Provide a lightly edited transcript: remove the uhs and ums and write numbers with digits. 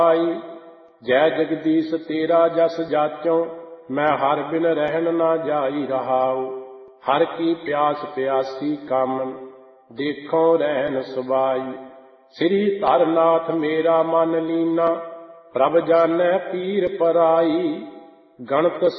ਜੈ ਜਗਦੀਸ਼ ਤੇਰਾ ਜਸ ਜਾਚੋਂ, ਮੈਂ ਹਰ ਬਿਨ ਰਹਿਣ ਨਾ ਜਾਈ ਰਹਾਉ। ਹਰ ਕੀ ਪਿਆਸ ਪਿਆਸੀ ਕਾਮਨ, ਦੇਖੋ ਰਹਿਣ ਸੁਭਾਈ। ਸ੍ਰੀ ਧਰਨਾਥ ਮੇਰਾ ਮਨ ਲੀਨਾ, ਪ੍ਰਭ ਜਾਣੈ ਪੀਰ ਪਰਾਈ। ਗਣਤ